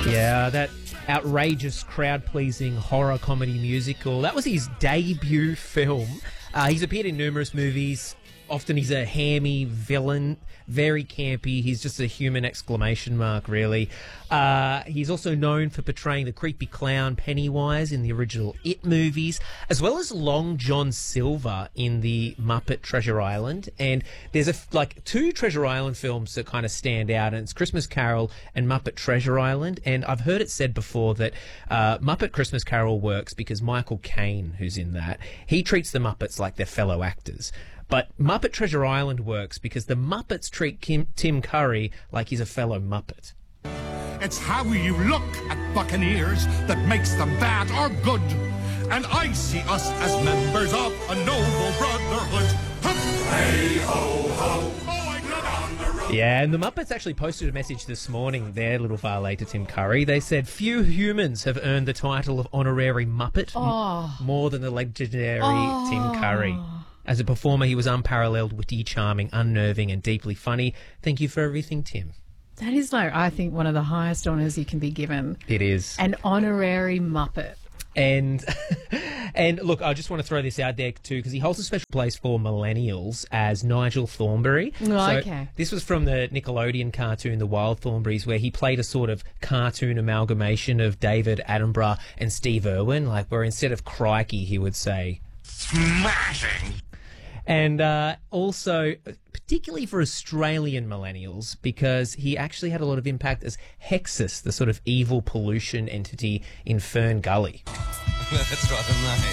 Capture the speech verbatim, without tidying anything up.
Yeah, that outrageous crowd-pleasing horror comedy musical. That was his debut film. Uh, he's appeared in numerous movies. Often he's a hammy villain, very campy. He's just a human exclamation mark, really. Uh, he's also known for portraying the creepy clown Pennywise in the original It movies, as well as Long John Silver in the Muppet Treasure Island. And there's a, like two Treasure Island films that kind of stand out, and it's Christmas Carol and Muppet Treasure Island. And I've heard it said before that uh, Muppet Christmas Carol works because Michael Caine, who's in that, he treats the Muppets like they're fellow actors. But Muppet Treasure Island works because the Muppets treat Kim, Tim Curry like he's a fellow Muppet. It's how you look at Buccaneers that makes them bad or good. And I see us as members of a noble brotherhood. Hey ho ho! Oh, I love on the road. Yeah, and the Muppets actually posted a message this morning, their little valet to Tim Curry. They said, few humans have earned the title of honorary Muppet Oh. m- more than the legendary Oh. Tim Curry. As a performer, he was unparalleled, witty, charming, unnerving, and deeply funny. Thank you for everything, Tim. That is, like, I think, one of the highest honours you can be given. It is. An honorary Muppet. And and look, I just want to throw this out there too, because he holds a special place for millennials as Nigel Thornberry. Oh, so okay. This was from the Nickelodeon cartoon The Wild Thornberrys, where he played a sort of cartoon amalgamation of David Attenborough and Steve Irwin, like where instead of crikey, he would say Smashing! And uh, also, particularly for Australian millennials, because he actually had a lot of impact as Hexus, the sort of evil pollution entity in Fern Gully. That's rather nice.